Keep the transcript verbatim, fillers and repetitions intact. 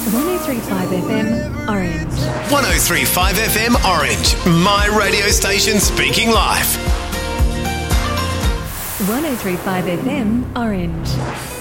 one oh three point five F M Orange. one oh three point five F M Orange. My radio station speaking live. one oh three point five F M Orange.